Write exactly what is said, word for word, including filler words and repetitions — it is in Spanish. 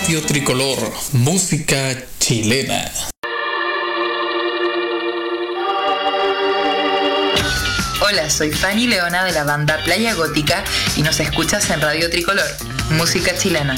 Radio Tricolor, música chilena. Hola, soy Fanny Leona de la banda Playa Gótica y nos escuchas en Radio Tricolor, música chilena.